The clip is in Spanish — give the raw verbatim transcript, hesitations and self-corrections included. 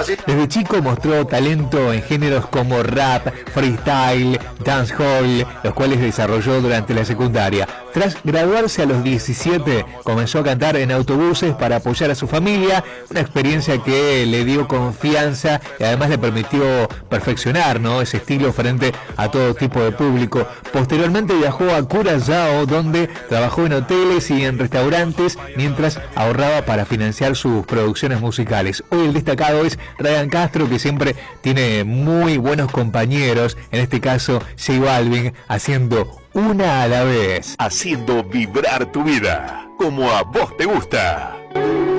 Desde chico mostró talento en géneros como rap, freestyle, dancehall, los cuales desarrolló durante la secundaria. Tras graduarse a los diecisiete, comenzó a cantar en autobuses para apoyar a su familia, una experiencia que le dio confianza y además le permitió perfeccionar, ¿no?, ese estilo frente a todo tipo de público. Posteriormente viajó a Curazao, donde trabajó en hoteles y en restaurantes mientras ahorraba para financiar sus producciones musicales. Hoy el destacado es Ryan Castro, que siempre tiene muy buenos compañeros, en este caso J Balvin, haciendo Una a la Vez. Haciendo vibrar tu vida como a vos te gusta.